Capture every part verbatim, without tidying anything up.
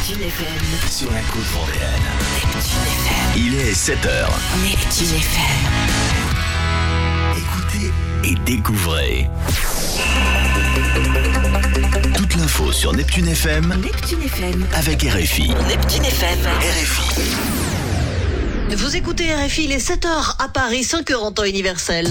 Neptune F M. Sur la côte vendéenne. Neptune F M. Il est sept heures. Neptune F M. Écoutez et découvrez. Toute l'info sur Neptune F M. Neptune F M. Avec R F I. Neptune F M. R F I. Vous écoutez R F I, il est sept heures à Paris, cinq heures en temps universel.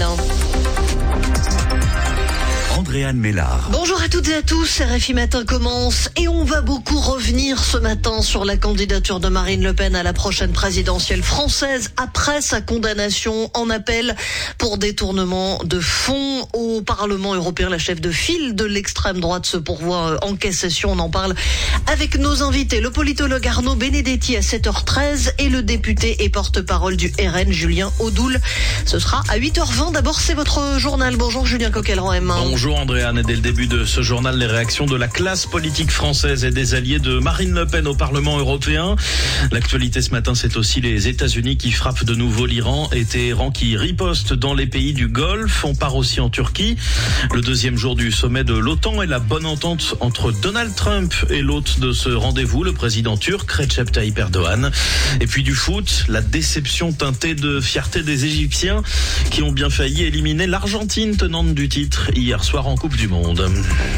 Andréane Mélard. Bonjour à toutes et à tous, R F I Matin commence et on va beaucoup revenir ce matin sur la candidature de Marine Le Pen à la prochaine présidentielle française après sa condamnation en appel pour détournement de fonds au Parlement européen. La chef de file de l'extrême droite se pourvoit en cassation. On en parle avec nos invités, le politologue Arnaud Benedetti à sept heures treize et le député et porte-parole du R N Julien Audoul. Ce sera à huit heures vingt. D'abord, c'est votre journal. Bonjour Julien Coquelin-M. Bonjour Andréane, et dès le début de ce journal, les réactions de la classe politique française et des alliés de Marine Le Pen au Parlement européen. L'actualité ce matin, c'est aussi les États-Unis qui frappent de nouveau l'Iran et Téhéran qui riposte dans les pays du Golfe. On part aussi en Turquie. Le deuxième jour du sommet de l'OTAN et la bonne entente entre Donald Trump et l'hôte de ce rendez-vous, le président turc Recep Tayyip Erdogan. Et puis du foot, la déception teintée de fierté des Égyptiens qui ont bien failli éliminer l'Argentine tenante du titre hier soir en Coupe du Monde.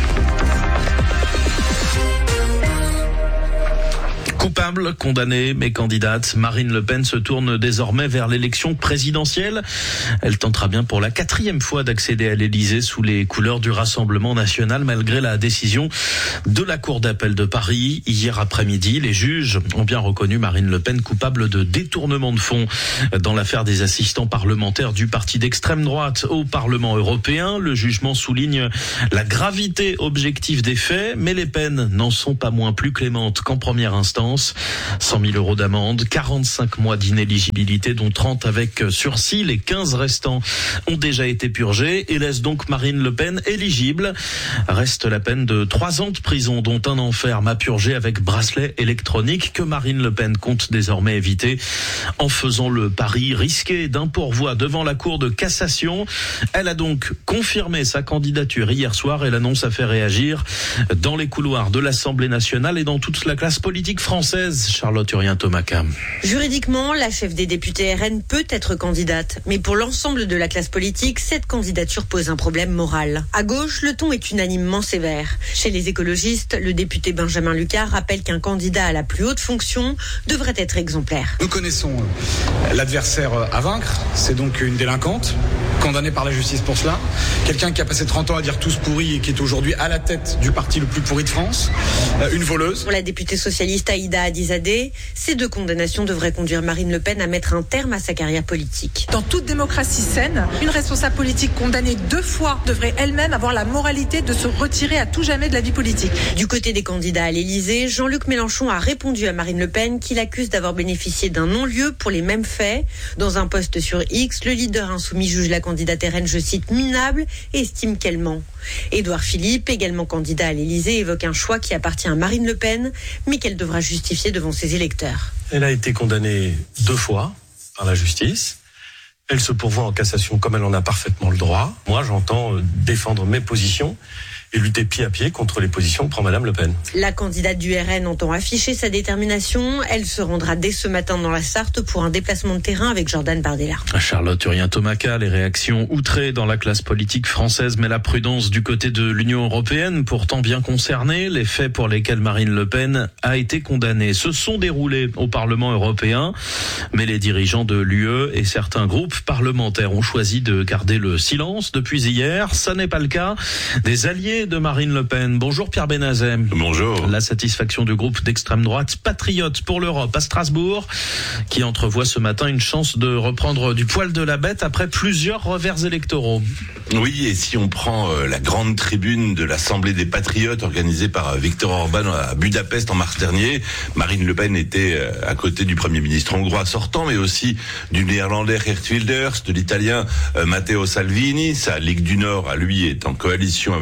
Coupable, condamnée, mais candidate, Marine Le Pen se tourne désormais vers l'élection présidentielle. Elle tentera bien pour la quatrième fois d'accéder à l'Élysée sous les couleurs du Rassemblement national, malgré la décision de la Cour d'appel de Paris. Hier après-midi, les juges ont bien reconnu Marine Le Pen coupable de détournement de fonds dans l'affaire des assistants parlementaires du parti d'extrême droite au Parlement européen. Le jugement souligne la gravité objective des faits, mais les peines n'en sont pas moins plus clémentes qu'en première instance. cent mille euros d'amende, quarante-cinq mois d'inéligibilité, dont trente avec sursis. Les quinze restants ont déjà été purgés et laissent donc Marine Le Pen éligible. Reste la peine de trois ans de prison, dont un enferme à purger avec bracelet électronique, que Marine Le Pen compte désormais éviter en faisant le pari risqué d'un pourvoi devant la Cour de cassation. Elle a donc confirmé sa candidature hier soir et l'annonce a fait réagir dans les couloirs de l'Assemblée nationale et dans toute la classe politique française. Charlotte Urien-Thomaca. Juridiquement, la chef des députés R N peut être candidate, mais pour l'ensemble de la classe politique, cette candidature pose un problème moral. À gauche, le ton est unanimement sévère. Chez les écologistes, le député Benjamin Lucas rappelle qu'un candidat à la plus haute fonction devrait être exemplaire. Nous connaissons l'adversaire à vaincre, c'est donc une délinquante, condamnée par la justice pour cela, quelqu'un qui a passé trente ans à dire tous pourris et qui est aujourd'hui à la tête du parti le plus pourri de France, une voleuse. Pour la députée socialiste Aïda Hadizadeh, ces deux condamnations devraient conduire Marine Le Pen à mettre un terme à sa carrière politique. Dans toute démocratie saine, une responsable politique condamnée deux fois devrait elle-même avoir la moralité de se retirer à tout jamais de la vie politique. Du côté des candidats à l'Élysée, Jean-Luc Mélenchon a répondu à Marine Le Pen qu'il accuse d'avoir bénéficié d'un non-lieu pour les mêmes faits. Dans un post sur X, le leader insoumis juge la candidate R N, je cite, minable et estime qu'elle ment. Édouard Philippe, également candidat à l'Élysée, évoque un choix qui appartient à Marine Le Pen, mais qu'elle devra justifier devant ses électeurs. Elle a été condamnée deux fois par la justice. Elle se pourvoit en cassation comme elle en a parfaitement le droit. Moi, j'entends défendre mes positions et lutter pied à pied contre les positions que prend Madame Le Pen. La candidate du R N entend afficher sa détermination. Elle se rendra dès ce matin dans la Sarthe pour un déplacement de terrain avec Jordan Bardella. Charlotte Urien-Thomaca, les réactions outrées dans la classe politique française, mais la prudence du côté de l'Union européenne, pourtant bien concernée. Les faits pour lesquels Marine Le Pen a été condamnée se sont déroulés au Parlement européen, mais les dirigeants de l'U E et certains groupes parlementaires ont choisi de garder le silence depuis hier. Ça n'est pas le cas des alliés de Marine Le Pen. Bonjour Pierre Benazet. Bonjour. La satisfaction du groupe d'extrême droite Patriotes pour l'Europe à Strasbourg, qui entrevoit ce matin une chance de reprendre du poil de la bête après plusieurs revers électoraux. Oui, et si on prend euh, la grande tribune de l'Assemblée des Patriotes organisée par euh, Viktor Orban à Budapest en mars dernier, Marine Le Pen était euh, à côté du Premier ministre hongrois sortant, mais aussi du néerlandais Geert Wilders, de l'italien euh, Matteo Salvini. Sa Ligue du Nord, à lui, est en coalition avec Giorgia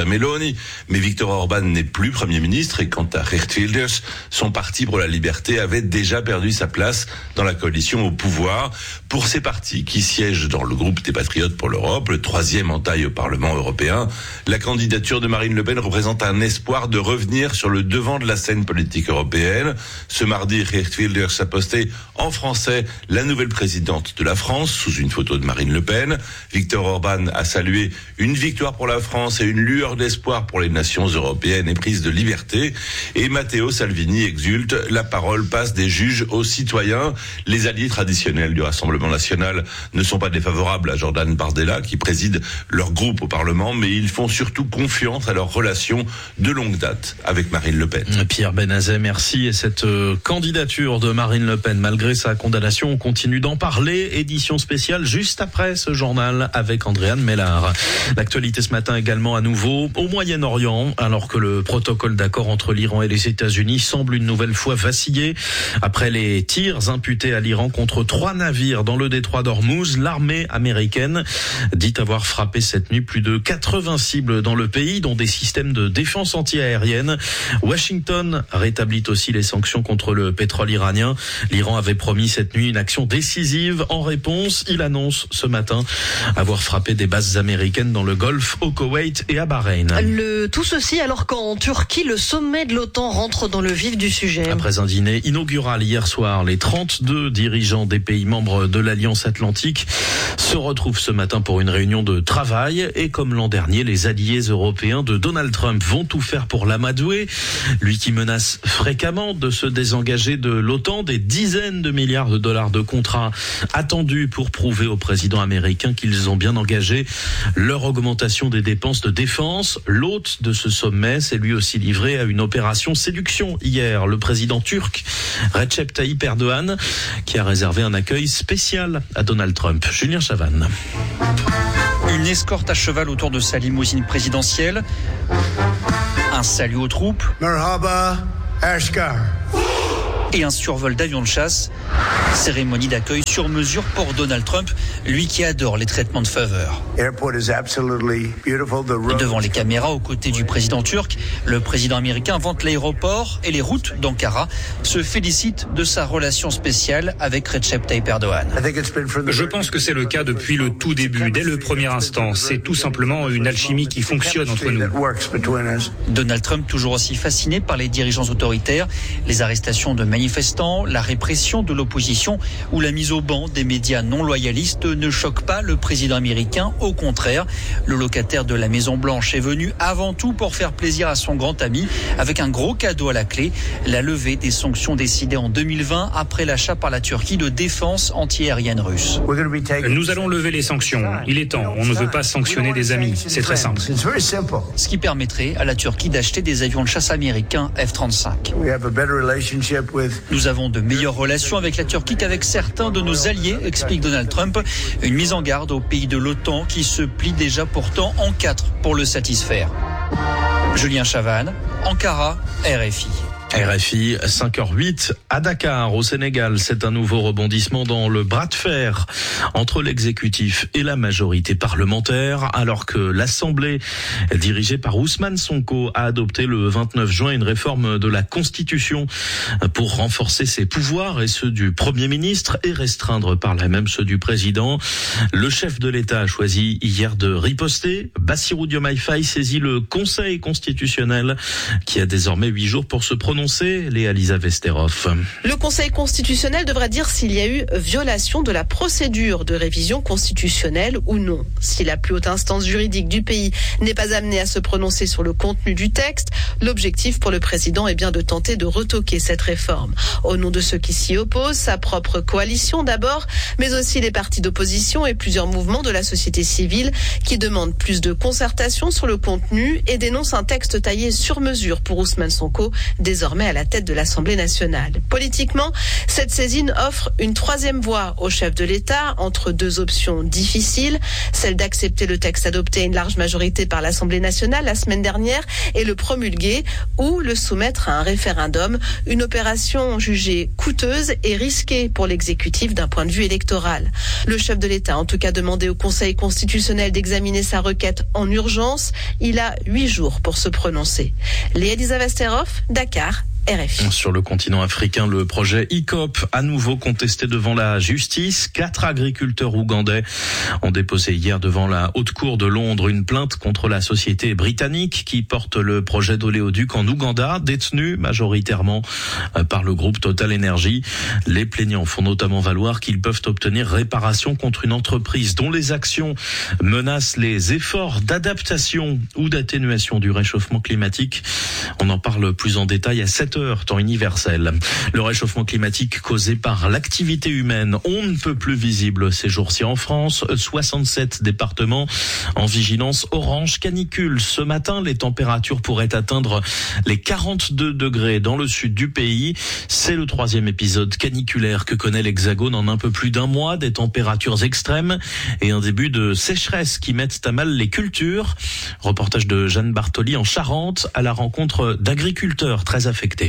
Giorgia Meloni. Mais Viktor Orban n'est plus Premier ministre et quant à Geert Wilders, son parti pour la liberté avait déjà perdu sa place dans la coalition au pouvoir. Pour ces partis qui siègent dans le groupe des Patriotes pour l'Europe, le troisième en taille au Parlement européen, la candidature de Marine Le Pen représente un espoir de revenir sur le devant de la scène politique européenne. Ce mardi, Geert Wilders a posté en français la nouvelle présidente de la France sous une photo de Marine Le Pen. Viktor Orban a salué une victoire pour la France et une lueur d'espoir pour les nations européennes éprises de liberté. Et Matteo Salvini exulte, la parole passe des juges aux citoyens. Les alliés traditionnels du Rassemblement national ne sont pas défavorables à Jordan Bardella qui préside leur groupe au Parlement, mais ils font surtout confiance à leur relation de longue date avec Marine Le Pen. Pierre Benazet, merci. Et cette euh, candidature de Marine Le Pen, malgré sa condamnation, on continue d'en parler. Édition spéciale juste après ce journal avec Andréane Mélard. L'actualité ce matin également à nouveau au Moyen-Orient, alors que le protocole d'accord entre l'Iran et les États-Unis semble une nouvelle fois vaciller. Après les tirs imputés à l'Iran contre trois navires dans le détroit d'Ormuz, l'armée américaine dit avoir frappé cette nuit plus de quatre-vingts cibles dans le pays, dont des systèmes de défense anti-aérienne. Washington rétablit aussi les sanctions contre le pétrole iranien. L'Iran avait promis cette nuit une action décisive. En réponse, il annonce ce matin avoir frappé des bases américaines dans le Golfe, au Koweït et à Bahreïn. Le, tout ceci alors qu'en Turquie, le sommet de l'OTAN rentre dans le vif du sujet. Après un dîner inaugural hier soir, les trente-deux dirigeants des pays membres de l'Alliance Atlantique se retrouvent ce matin pour une réunion de travail. Et comme l'an dernier, les alliés européens de Donald Trump vont tout faire pour l'amadouer. Lui qui menace fréquemment de se désengager de l'OTAN, des dizaines de milliards de dollars de contrats attendus pour prouver au président américain qu'ils ont bien engagé leur augmentation des dépenses de défense. L'hôte de ce sommet s'est lui aussi livré à une opération séduction hier. Le président turc Recep Tayyip Erdogan qui a réservé un accueil spécial à Donald Trump. Julien Chavannes. Une escorte à cheval autour de sa limousine présidentielle. Un salut aux troupes. Merhaba, Ashkar. Et un survol d'avion de chasse. Cérémonie d'accueil sur mesure pour Donald Trump, lui qui adore les traitements de faveur. Devant les caméras, aux côtés du président turc, le président américain vante l'aéroport et les routes d'Ankara, se félicite de sa relation spéciale avec Recep Tayyip Erdogan. Je pense que c'est le cas depuis le tout début, dès le premier instant. C'est tout simplement une alchimie qui fonctionne entre nous. Donald Trump, toujours aussi fasciné par les dirigeants autoritaires, les arrestations de manifestants, la répression de l'opposition ou la mise au banc des médias non loyalistes ne choque pas le président américain. Au contraire, le locataire de la Maison-Blanche est venu avant tout pour faire plaisir à son grand ami avec un gros cadeau à la clé, la levée des sanctions décidées en deux mille vingt après l'achat par la Turquie de défense anti-aérienne russe. Nous allons lever les sanctions. Il est temps. On ne veut pas sanctionner des amis. C'est très simple. Ce qui permettrait à la Turquie d'acheter des avions de chasse américains F trente-cinq. Nous avons de meilleures relations avec la Turquie qu'avec certains de nos alliés, explique Donald Trump. Une mise en garde aux pays de l'OTAN qui se plient déjà pourtant en quatre pour le satisfaire. Julien Chavannes, Ankara, R F I. R F I, cinq heures huit à Dakar, au Sénégal. C'est un nouveau rebondissement dans le bras de fer entre l'exécutif et la majorité parlementaire, alors que l'Assemblée, dirigée par Ousmane Sonko, a adopté le vingt-neuf juin une réforme de la Constitution pour renforcer ses pouvoirs et ceux du Premier ministre et restreindre par là même ceux du Président. Le chef de l'État a choisi hier de riposter. Bassirou Diomaye Faye saisit le Conseil constitutionnel qui a désormais huit jours pour se prononcer. Léa-Lisa Vesterhoff. Le Conseil constitutionnel devra dire s'il y a eu violation de la procédure de révision constitutionnelle ou non. Si la plus haute instance juridique du pays n'est pas amenée à se prononcer sur le contenu du texte, l'objectif pour le président est bien de tenter de retoquer cette réforme. Au nom de ceux qui s'y opposent, sa propre coalition d'abord, mais aussi les partis d'opposition et plusieurs mouvements de la société civile qui demandent plus de concertation sur le contenu et dénoncent un texte taillé sur mesure pour Ousmane Sonko, désormais désormais à la tête de l'Assemblée nationale. Politiquement, cette saisine offre une troisième voie au chef de l'État entre deux options difficiles, celle d'accepter le texte adopté à une large majorité par l'Assemblée nationale la semaine dernière et le promulguer, ou le soumettre à un référendum, une opération jugée coûteuse et risquée pour l'exécutif d'un point de vue électoral. Le chef de l'État a en tout cas demandé au Conseil constitutionnel d'examiner sa requête en urgence. Il a huit jours pour se prononcer. Léa Elisa Vesterhoff, Dakar. R F I. Sur le continent africain, le projet I C O P, à nouveau contesté devant la justice. Quatre agriculteurs ougandais ont déposé hier devant la Haute Cour de Londres une plainte contre la société britannique qui porte le projet d'oléoduc en Ouganda, détenu majoritairement par le groupe Total Energy. Les plaignants font notamment valoir qu'ils peuvent obtenir réparation contre une entreprise dont les actions menacent les efforts d'adaptation ou d'atténuation du réchauffement climatique. On en parle plus en détail à sept heures, temps universel. Le réchauffement climatique causé par l'activité humaine, on ne peut plus visible ces jours-ci en France. soixante-sept départements en vigilance orange canicule. Ce matin, les températures pourraient atteindre les quarante-deux degrés dans le sud du pays. C'est le troisième épisode caniculaire que connaît l'Hexagone en un peu plus d'un mois. Des températures extrêmes et un début de sécheresse qui mettent à mal les cultures. Reportage de Jeanne Bartoli en Charente à la rencontre d'agriculteurs très affectés.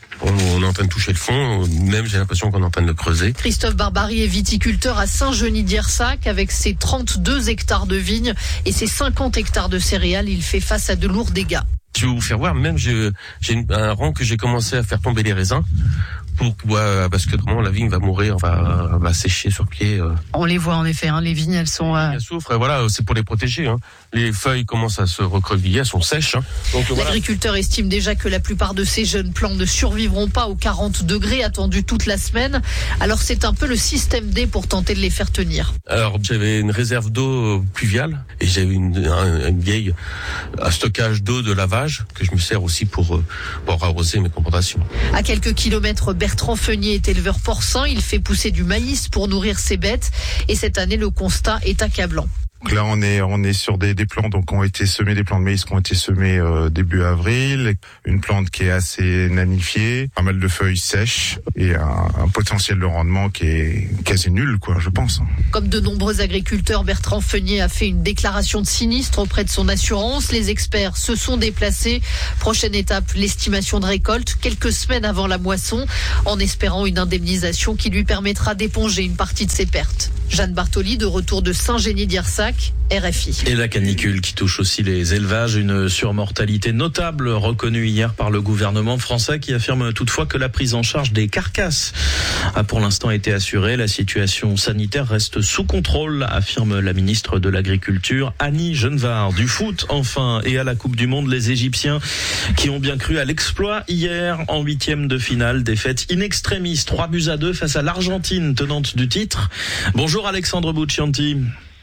On est en train de toucher le fond, même j'ai l'impression qu'on est en train de le creuser. Christophe Barbary est viticulteur à Saint-Genis-d'Irsac. Avec ses trente-deux hectares de vignes et ses cinquante hectares de céréales, il fait face à de lourds dégâts. Je vais vous faire voir, même j'ai, j'ai un rang que j'ai commencé à faire tomber les raisins. Pour, ouais, parce que vraiment la vigne va mourir, va, va sécher sur pied. Euh. On les voit en effet, hein, les vignes elles sont... Euh... Elles souffrent, et voilà, c'est pour les protéger. Hein. Les feuilles commencent à se recroqueviller, elles sont sèches. Hein. Donc, l'agriculteur voilà. estime déjà que la plupart de ces jeunes plants ne survivront pas aux quarante degrés attendus toute la semaine. Alors c'est un peu le système D pour tenter de les faire tenir. Alors j'avais une réserve d'eau pluviale et j'avais une, une, une vieille un stockage d'eau de lavage que je me sers aussi pour, pour arroser mes plantations. À quelques kilomètres, Bertrand Feunier est éleveur porcin. Il fait pousser du maïs pour nourrir ses bêtes. Et cette année, le constat est accablant. Donc là, on est on est sur des, des plants donc ont été semés, des plants de maïs qui ont été semés euh, début avril, une plante qui est assez nanifiée, pas mal de feuilles sèches et un, un potentiel de rendement qui est quasi nul, quoi, je pense. Comme de nombreux agriculteurs, Bertrand Feunier a fait une déclaration de sinistre auprès de son assurance. Les experts se sont déplacés. Prochaine étape, l'estimation de récolte quelques semaines avant la moisson, en espérant une indemnisation qui lui permettra d'éponger une partie de ses pertes. Jeanne Bartoli, de retour de Saint-Genis-d'Irsac, R F I. Et la canicule qui touche aussi les élevages, une surmortalité notable reconnue hier par le gouvernement français qui affirme toutefois que la prise en charge des carcasses a pour l'instant été assurée. La situation sanitaire reste sous contrôle, affirme la ministre de l'Agriculture, Annie Genevard. Du foot enfin, et à la Coupe du Monde, les Égyptiens qui ont bien cru à l'exploit hier en huitième de finale, défaite in extremis, trois buts à deux face à l'Argentine, tenante du titre. Bonjour Alexandre Buccianti.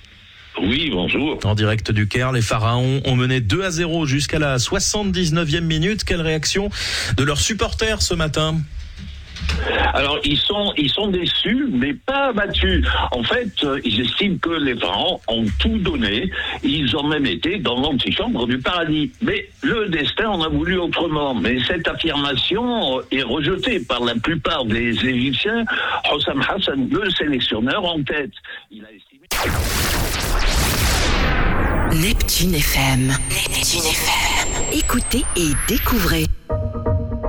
Oui, bonjour. En direct du Caire, les Pharaons ont mené deux à zéro jusqu'à la soixante-dix-neuvième minute. Quelle réaction de leurs supporters ce matin ? Alors, ils sont, ils sont déçus, mais pas abattus. En fait, euh, ils estiment que les Pharaons ont tout donné. Ils ont même été dans l'antichambre du paradis. Mais le destin en a voulu autrement. Mais cette affirmation est rejetée par la plupart des Égyptiens. Hossam Hassan, le sélectionneur, en tête. Il a estimé... Neptune F M. Neptune F M. Écoutez et découvrez.